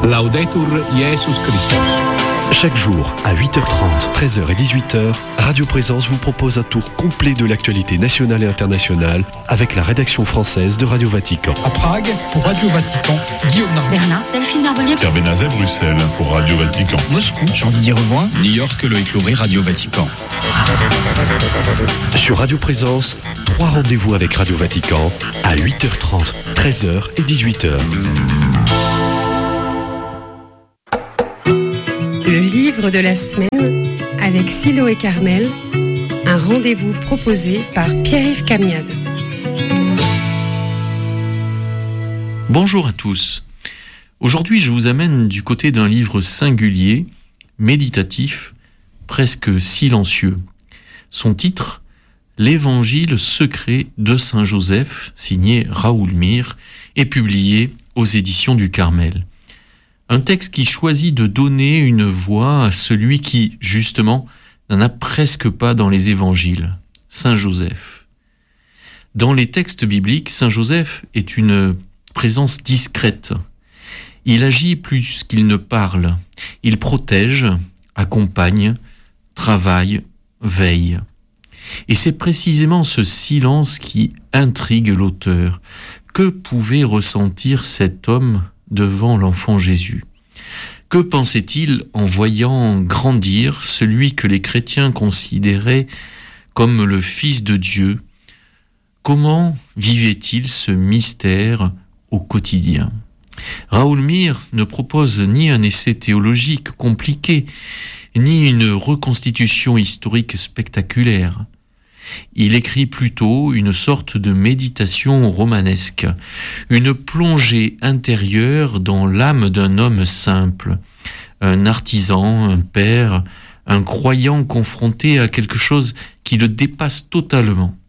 Laudetur Jesus Christus. Chaque jour, à 8h30, 13h et 18h, Radio Présence vous propose un tour complet de l'actualité nationale et internationale avec la rédaction française de Radio Vatican. À Prague, pour Radio Vatican, Guillaume Narbonne. Berlin, Delphine Narbonnier. Pierre Benazet, Bruxelles, pour Radio Vatican. Moscou, Jean-Didier Revoin. New York, Loïc Lauré, Radio Vatican. Sur Radio Présence, 3 rendez-vous avec Radio Vatican à 8h30, 13h et 18h. Le livre de la semaine avec Silo et Carmel, un rendez-vous proposé par Pierre-Yves Camiade. Bonjour à tous. Aujourd'hui, je vous amène du côté d'un livre singulier, méditatif, presque silencieux. Son titre, L'Évangile secret de Saint Joseph, signé Raoul Mir, est publié aux éditions du Carmel. Un texte qui choisit de donner une voix à celui qui, justement, n'en a presque pas dans les évangiles, Saint Joseph. Dans les textes bibliques, Saint Joseph est une présence discrète. Il agit plus qu'il ne parle. Il protège, accompagne, travaille, veille. Et c'est précisément ce silence qui intrigue l'auteur. Que pouvait ressentir cet homme devant l'enfant Jésus? Que pensait-il en voyant grandir celui que les chrétiens considéraient comme le Fils de Dieu? Comment vivait-il ce mystère au quotidien? Raoul Mir ne propose ni un essai théologique compliqué, ni une reconstitution historique spectaculaire. Il écrit plutôt une sorte de méditation romanesque, une plongée intérieure dans l'âme d'un homme simple, un artisan, un père, un croyant confronté à quelque chose qui le dépasse totalement.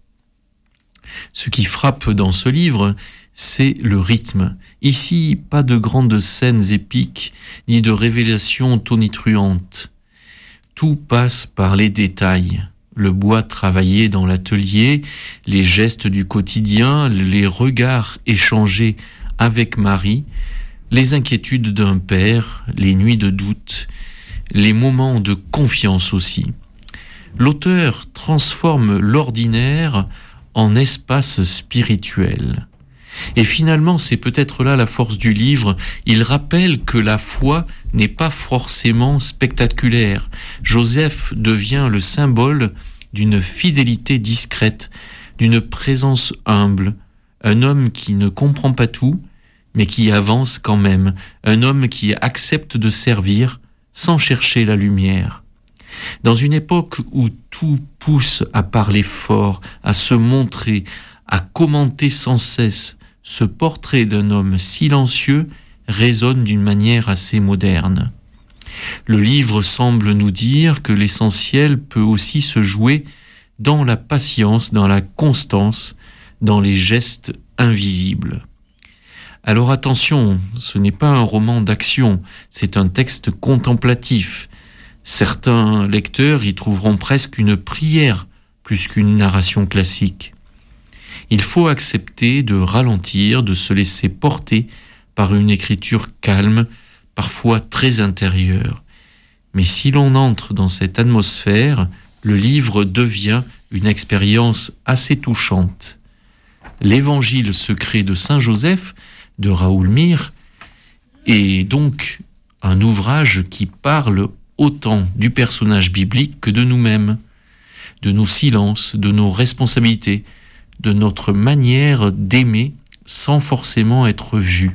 Ce qui frappe dans ce livre, c'est le rythme. Ici, pas de grandes scènes épiques, ni de révélations tonitruantes. Tout passe par les détails. Le bois travaillé dans l'atelier, les gestes du quotidien, les regards échangés avec Marie, les inquiétudes d'un père, les nuits de doute, les moments de confiance aussi. L'auteur transforme l'ordinaire en espace spirituel. Et finalement, c'est peut-être là la force du livre, il rappelle que la foi n'est pas forcément spectaculaire. Joseph devient le symbole d'une fidélité discrète, d'une présence humble, un homme qui ne comprend pas tout, mais qui avance quand même, un homme qui accepte de servir sans chercher la lumière. Dans une époque où tout pousse à parler fort, à se montrer, à commenter sans cesse, ce portrait d'un homme silencieux résonne d'une manière assez moderne. Le livre semble nous dire que l'essentiel peut aussi se jouer dans la patience, dans la constance, dans les gestes invisibles. Alors attention, ce n'est pas un roman d'action, c'est un texte contemplatif. Certains lecteurs y trouveront presque une prière plus qu'une narration classique. Il faut accepter de ralentir, de se laisser porter par une écriture calme, parfois très intérieure. Mais si l'on entre dans cette atmosphère, le livre devient une expérience assez touchante. L'Évangile secret de Saint Joseph, de Raoul Mir, est donc un ouvrage qui parle autant du personnage biblique que de nous-mêmes, de nos silences, de nos responsabilités, de notre manière d'aimer sans forcément être vu.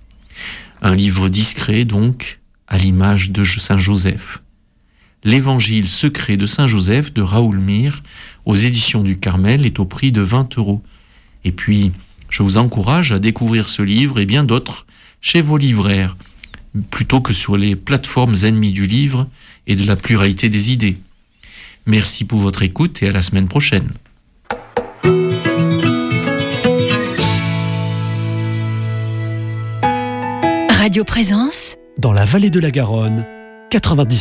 Un livre discret, donc, à l'image de Saint Joseph. L'Évangile secret de Saint Joseph de Raoul Mir, aux éditions du Carmel, est au prix de 20 €. Et puis, je vous encourage à découvrir ce livre et bien d'autres chez vos libraires, plutôt que sur les plateformes ennemies du livre et de la pluralité des idées. Merci pour votre écoute et à la semaine prochaine. Radio Présence. Dans la vallée de la Garonne, 97.